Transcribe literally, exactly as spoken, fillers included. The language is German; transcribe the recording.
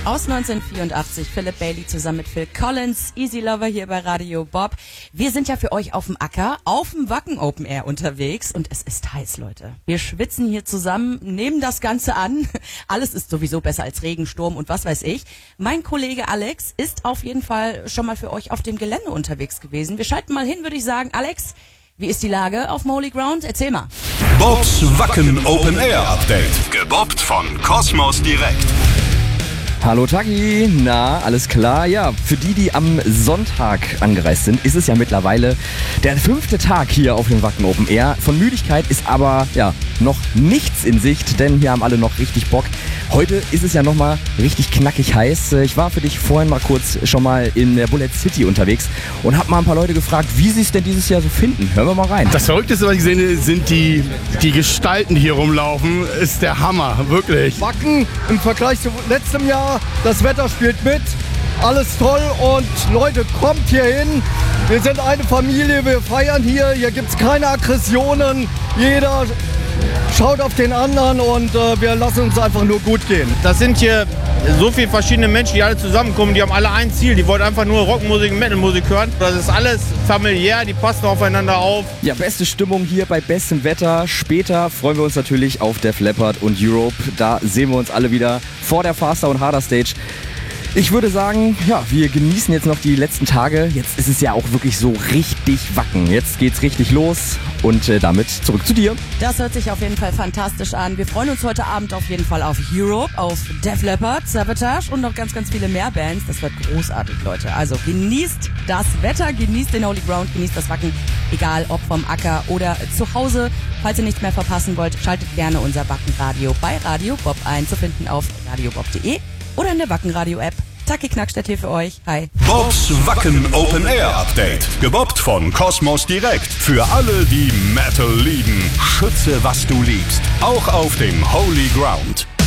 aus neunzehnhundertvierundachtzig. Philip Bailey zusammen mit Phil Collins. Easy Lover hier bei Radio Bob. Wir sind ja für euch auf dem Acker, auf dem Wacken Open Air unterwegs und es ist heiß, Leute. Wir schwitzen hier zusammen, nehmen das Ganze an. Alles ist sowieso besser als Regen, Sturm und was weiß ich. Mein Kollege Alex ist auf jeden Fall schon mal für euch auf dem Gelände unterwegs gewesen. Wir schalten mal hin, würde ich sagen. Alex, wie ist die Lage auf dem Holy Ground? Erzähl mal. Bobs Wacken Open Air Update. Gebobbt von Kosmos Direkt. Hallo Tagi, na, alles klar? Ja, für die, die am Sonntag angereist sind, ist es ja mittlerweile der fünfte Tag hier auf dem Wacken Open Air. Von Müdigkeit ist aber ja noch nichts in Sicht, denn hier haben alle noch richtig Bock. Heute ist es ja nochmal richtig knackig heiß. Ich war für dich vorhin mal kurz schon mal in der Bullet City unterwegs und habe mal ein paar Leute gefragt, wie sie es denn dieses Jahr so finden. Hören wir mal rein. Das Verrückteste, was ich sehe, sind die, die Gestalten, die hier rumlaufen. Ist der Hammer, wirklich. Wacken im Vergleich zu letztem Jahr, das Wetter spielt mit, alles toll und Leute, kommt hier hin. Wir sind eine Familie, wir feiern hier, hier gibt es keine Aggressionen, jeder schaut auf den anderen und äh, wir lassen uns einfach nur gut gehen. Das sind hier so viele verschiedene Menschen, die alle zusammenkommen, die haben alle ein Ziel, die wollen einfach nur Rockmusik und Metalmusik hören. Das ist alles familiär, die passen aufeinander auf. Ja, beste Stimmung hier bei bestem Wetter. Später freuen wir uns natürlich auf Def Leppard und Europe. Da sehen wir uns alle wieder vor der Faster und Harder Stage. Ich würde sagen, ja, wir genießen jetzt noch die letzten Tage. Jetzt ist es ja auch wirklich so richtig Wacken. Jetzt geht's richtig los und äh, damit zurück zu dir. Das hört sich auf jeden Fall fantastisch an. Wir freuen uns heute Abend auf jeden Fall auf Europe, auf Def Leppard, Savatage und noch ganz, ganz viele mehr Bands. Das wird großartig, Leute. Also genießt das Wetter, genießt den Holy Ground, genießt das Wacken, egal ob vom Acker oder zu Hause. Falls ihr nichts mehr verpassen wollt, schaltet gerne unser Wackenradio bei Radio Bob ein, zu finden auf radiobob punkt de oder in der Wackenradio-App. Taki Knackstedt hier für euch. Hi. Bobs Wacken Open Air Update. Gebobbt von Kosmos Direkt. Für alle, die Metal lieben. Schütze, was du liebst. Auch auf dem Holy Ground.